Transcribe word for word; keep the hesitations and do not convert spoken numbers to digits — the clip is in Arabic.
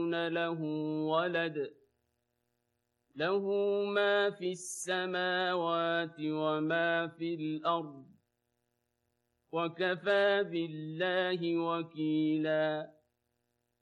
يكون له ولد له ما في السماوات وما في الأرض وكفى بالله وكيلا